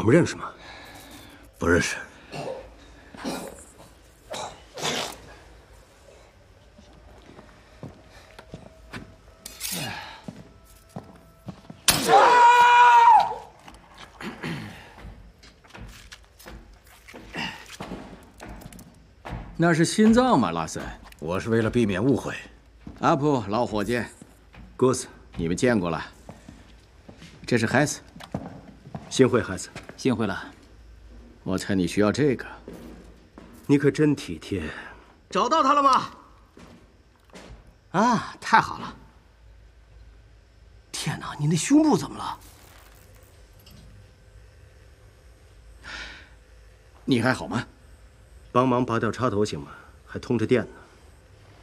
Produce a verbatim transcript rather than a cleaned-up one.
们认识吗？ 不认识。 那是心脏吗，拉森？ 我是为了避免误会。 阿普，老伙计， 郭斯， 你们见过了。这是海斯， 幸会，海斯。 幸会了。 我猜你需要这个。 你可真体贴。 找到他了吗？ 啊，太好了！天哪，你那胸部怎么了？ 你还好吗？ 帮忙拔掉插头行吗？还通着电呢。